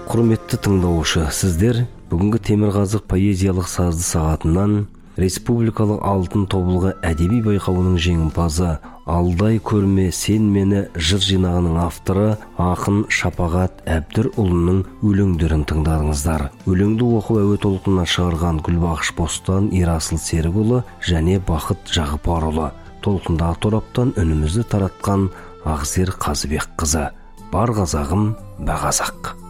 Құрметті тыңдаушы, сіздер бүгінгі Темірқазық поэзиялық сазды сағатынан Республикалық алтын тобылғы әдеби байқауының жеңімпазы, Алдай көрме сен мені жыр жинағының авторы ақын Шапағат Әбдірұлының өлеңдерін тыңдадыңыздар. Өлеңді оқып әуе толқынына шығарған Гүлбақыш Бостан, Ерасыл Серікұлы және Бақыт Жағыпарұлы. Толқындағы тораптан үнімізді таратқан Ақсер Қазыбек қызы. Бар қазағым, ба қазақ.